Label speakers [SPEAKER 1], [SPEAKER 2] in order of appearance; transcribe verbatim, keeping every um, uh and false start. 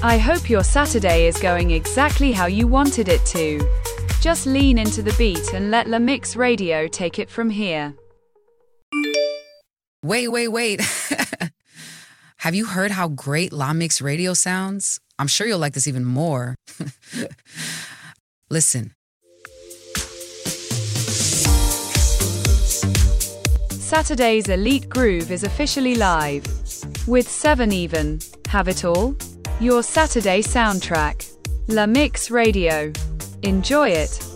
[SPEAKER 1] I hope your Saturday is going exactly how you wanted it to. Just lean into the beat and let La Mix Radio take it from here.
[SPEAKER 2] Wait, wait, wait. Have you heard how great La Mix Radio sounds? I'm sure you'll like this even more. Listen.
[SPEAKER 1] Saturday's Elite Groove is officially live. With seven Even, Have It All, your Saturday soundtrack. La Mix Radio. Enjoy it.